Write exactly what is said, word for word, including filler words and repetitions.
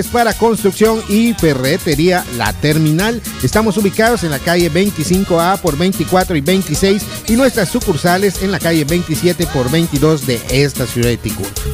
para construcción y ferretería La Terminal. Estamos ubicados en la calle veinticinco A por veinticuatro y veintiséis y nuestras sucursales en la calle veintisiete por veintidós de esta ciudad de Ticún.